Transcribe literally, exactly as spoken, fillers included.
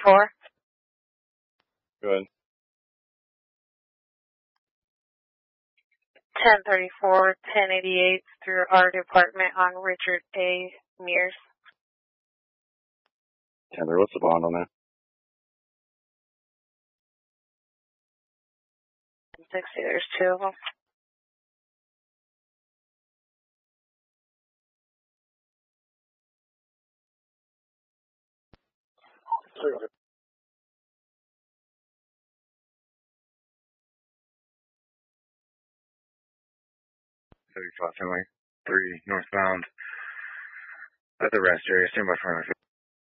four. Go ahead. ten thirty-four, ten eighty-eight through our department on Richard A. Mears. Heather, what's the bond on that? sixty, there's two of them. thirty-five, ten three, northbound at the rest area. Stand by for